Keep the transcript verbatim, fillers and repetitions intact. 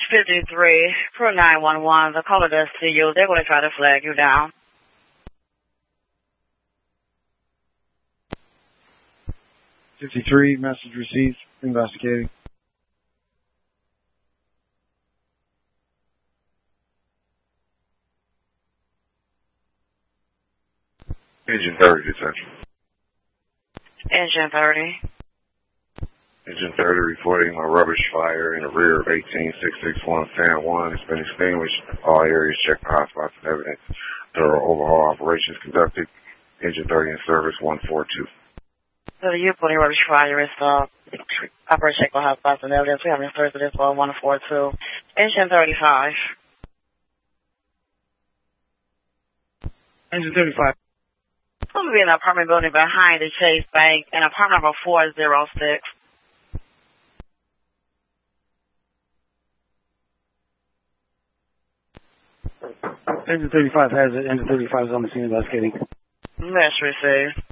fifty-three, Pro nine one one. The caller does see you. They're going to try to flag you down. fifty-three, message received. Investigating. Engine thirty, detention. Engine thirty. Engine thirty reporting a rubbish fire in the rear of eighteen six six one San Juan. It's been extinguished. All areas checked for hotspots and evidence. Thorough overhaul operations conducted. Engine thirty in service one four two. So the U-Pony rubbish fire is uh, operation check for hotspots and evidence. We have in service as well, one four two. Engine thirty-five. Engine thirty-five. Supposed to be in the apartment building behind the Chase Bank in apartment number four oh six. Engine thirty-five has it. Engine thirty-five is on the scene investigating. Message received.